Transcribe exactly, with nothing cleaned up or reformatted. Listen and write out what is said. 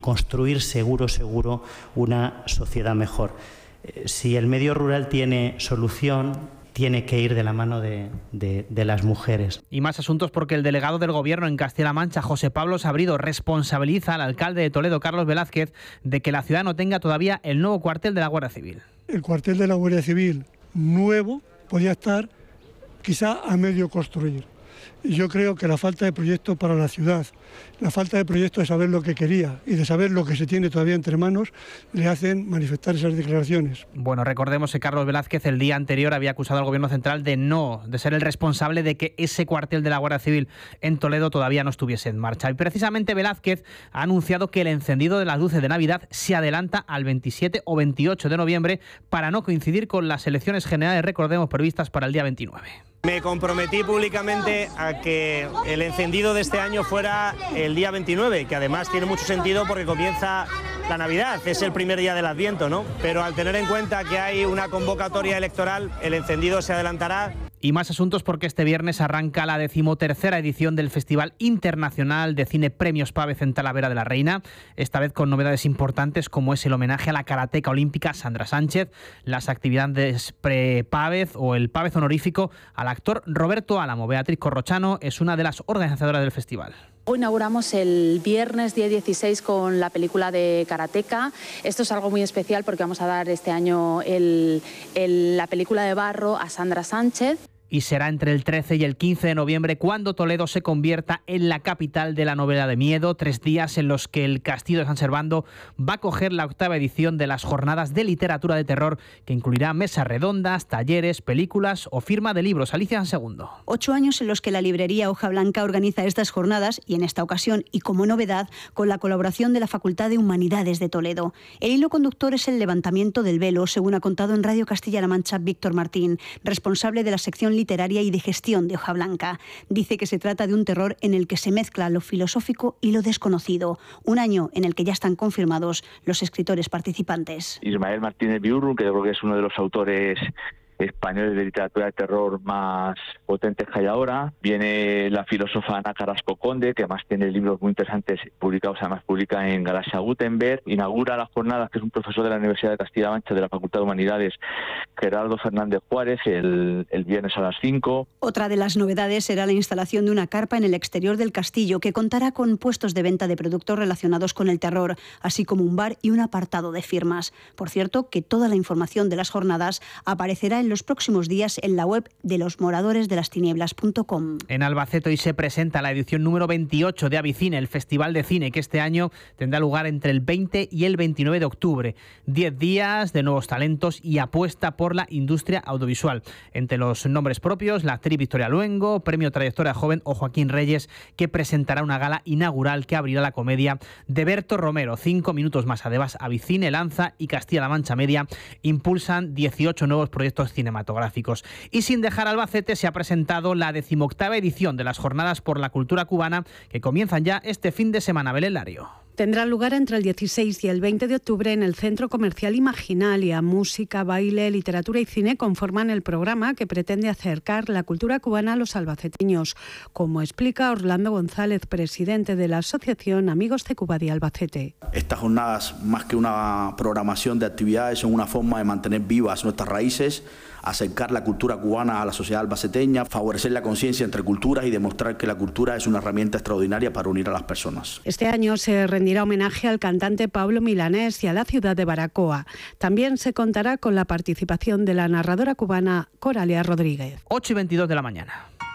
construir seguro, seguro una sociedad mejor. Eh, si el medio rural tiene solución, tiene que ir de la mano de, de, de las mujeres. Y más asuntos porque el delegado del Gobierno en Castilla-La Mancha, José Pablo Sabrido, responsabiliza al alcalde de Toledo, Carlos Velázquez, de que la ciudad no tenga todavía el nuevo cuartel de la Guardia Civil. El cuartel de la Guardia Civil nuevo podía estar quizá a medio construir. Y yo creo que la falta de proyecto para la ciudad, la falta de proyecto de saber lo que quería y de saber lo que se tiene todavía entre manos, le hacen manifestar esas declaraciones. Bueno, recordemos que Carlos Velázquez el día anterior había acusado al Gobierno central de no, de ser el responsable de que ese cuartel de la Guardia Civil en Toledo todavía no estuviese en marcha. Y precisamente Velázquez ha anunciado que el encendido de las luces de Navidad se adelanta al veintisiete o veintiocho de noviembre para no coincidir con las elecciones generales, recordemos, previstas para el día veintinueve. Me comprometí públicamente a que el encendido de este año fuera el día veintinueve, que además tiene mucho sentido porque comienza la Navidad, es el primer día del Adviento, ¿no? Pero al tener en cuenta que hay una convocatoria electoral, el encendido se adelantará. Y más asuntos porque este viernes arranca la decimotercera edición del Festival Internacional de Cine Premios Pávez en Talavera de la Reina, esta vez con novedades importantes como es el homenaje a la karateca olímpica Sandra Sánchez, las actividades pre-Pávez o el Pávez honorífico al actor Roberto Álamo. Beatriz Corrochano es una de las organizadoras del festival. Hoy inauguramos el viernes día dieciséis con la película de Karateka. Esto es algo muy especial porque vamos a dar este año el, el, la película de barro a Sandra Sánchez. Y será entre el trece y el quince de noviembre cuando Toledo se convierta en la capital de la novela de miedo, tres días en los que el Castillo de San Servando va a acoger la octava edición de las jornadas de literatura de terror, que incluirá mesas redondas, talleres, películas o firma de libros. Alicia San Segundo. Ocho años en los que la librería Hoja Blanca organiza estas jornadas y en esta ocasión, y como novedad, con la colaboración de la Facultad de Humanidades de Toledo. El hilo conductor es el levantamiento del velo, según ha contado en Radio Castilla-La Mancha Víctor Martín, responsable de la sección literaria y de gestión de Hoja Blanca. Dice que se trata de un terror en el que se mezcla lo filosófico y lo desconocido. Un año en el que ya están confirmados los escritores participantes. Ismael Martínez Biurrun, que yo creo que es uno de los autores españoles de literatura de terror más potentes que hay ahora. Viene la filósofa Ana Carrasco Conde, que además tiene libros muy interesantes publicados, además publica en Galaxia Gutenberg. Inaugura las jornadas, que es un profesor de la Universidad de Castilla-La Mancha de la Facultad de Humanidades, Gerardo Fernández Juárez, el, el viernes a las cinco. Otra de las novedades será la instalación de una carpa en el exterior del castillo, que contará con puestos de venta de productos relacionados con el terror, así como un bar y un apartado de firmas. Por cierto, que toda la información de las jornadas aparecerá en los próximos días en la web de los moradores de las tinieblas punto com. En Albacete hoy se presenta la edición número veintiocho de Avicine, el Festival de Cine, que este año tendrá lugar entre el veinte y el veintinueve de octubre. Diez días de nuevos talentos y apuesta por la industria audiovisual. Entre los nombres propios, la actriz Victoria Luengo, Premio Trayectoria Joven, o Joaquín Reyes, que presentará una gala inaugural que abrirá la comedia de Berto Romero. Cinco minutos más. Además, Avicine, Lanza y Castilla-La Mancha Media impulsan dieciocho nuevos proyectos cinematográficos. Y sin dejar Albacete, se ha presentado la decimoctava edición de las Jornadas por la Cultura Cubana, que comienzan ya este fin de semana. Belén Lario. Tendrá lugar entre el dieciséis y el veinte de octubre en el Centro Comercial Imaginalia. Música, baile, literatura y cine conforman el programa que pretende acercar la cultura cubana a los albaceteños, como explica Orlando González, presidente de la Asociación Amigos de Cuba de Albacete. Estas jornadas, más que una programación de actividades, son una forma de mantener vivas nuestras raíces, acercar la cultura cubana a la sociedad albaceteña, favorecer la conciencia entre culturas y demostrar que la cultura es una herramienta extraordinaria para unir a las personas. Este año se rendirá homenaje al cantante Pablo Milanés y a la ciudad de Baracoa. También se contará con la participación de la narradora cubana Coralia Rodríguez. ocho y veintidós de la mañana.